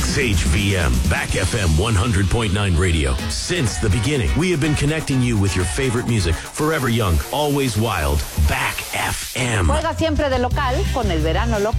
Sage VM, Back FM 100.9 radio. Since the beginning, we have been connecting you with your favorite music. Forever young, always wild. Back FM. Juega siempre de local con el verano loco.